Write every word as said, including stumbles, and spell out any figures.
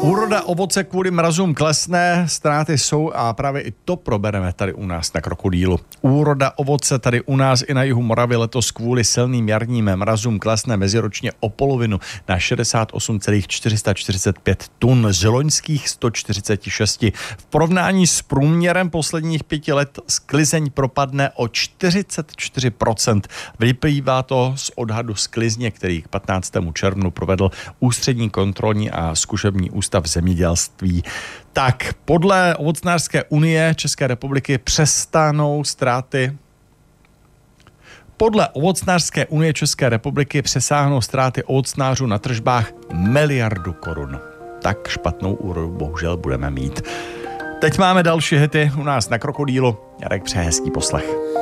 Úroda ovoce kvůli mrazům klesne, ztráty jsou a právě i to probereme tady u nás na Krokodýlu. Úroda ovoce tady u nás i na jihu Moravy letos kvůli silným jarním mrazům klesne meziročně o polovinu na šedesát osm celá čtyři sta čtyřicet pět tun z loňských sto čtyřicet šest. V porovnání s průměrem posledních pěti let sklizeň propadne o čtyřicet čtyři procent. Vyplývá to z odhadu sklizně, který k patnáctému červnu provedl Ústřední kontrolní a zkušební ústav v zemědělství. Tak, podle Ovocnářské unie České republiky přestanou ztráty Podle Ovocnářské unie České republiky přesáhnou ztráty ovocnářů na tržbách miliardu korun. Tak špatnou úrodu bohužel budeme mít. Teď máme další hity u nás na Krokodýlu. Jarek, přeje hezký poslech.